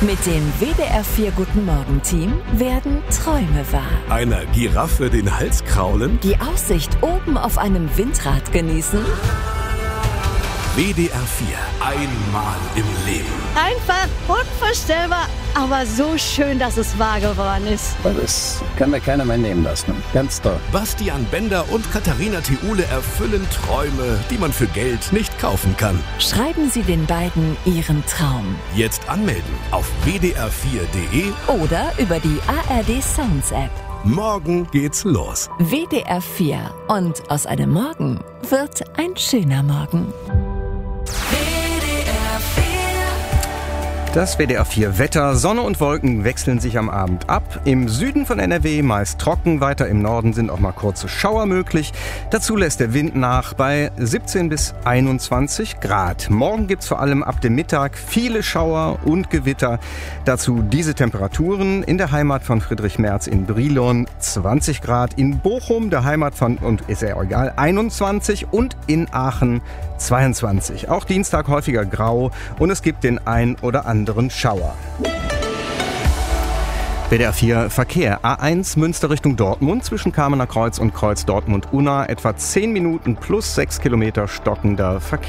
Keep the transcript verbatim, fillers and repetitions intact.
Mit dem W D R vier Guten Morgen Team werden Träume wahr. Einer Giraffe den Hals kraulen? Die Aussicht oben auf einem Windrad genießen? W D R vier. Einmal im Leben. Einfach unvorstellbar, aber so schön, dass es wahr geworden ist. Das kann mir keiner mehr nehmen lassen. Ganz toll. Bastian Bender und Katharina Theule erfüllen Träume, die man für Geld nicht kaufen kann. Schreiben Sie den beiden Ihren Traum. Jetzt anmelden auf w d r vier punkt d e Oder über die A R D Sounds App. Morgen geht's los. W D R vier. Und aus einem Morgen wird ein schöner Morgen. Das W D R vier Wetter. Sonne und Wolken wechseln sich am Abend ab. Im Süden von N R W meist trocken, weiter im Norden sind auch mal kurze Schauer möglich. Dazu lässt der Wind nach bei siebzehn bis einundzwanzig Grad. Morgen gibt's vor allem ab dem Mittag viele Schauer und Gewitter. Dazu diese Temperaturen in der Heimat von Friedrich Merz in Brilon zwanzig Grad, in Bochum, der Heimat von, und ist ja egal, einundzwanzig und in Aachen zweiundzwanzig. Auch Dienstag häufiger grau und es gibt den ein oder anderen Schauer. W D R vier Verkehr. A eins Münster Richtung Dortmund zwischen Kamener Kreuz und Kreuz Dortmund-Unna. Etwa zehn Minuten plus sechs Kilometer stockender Verkehr.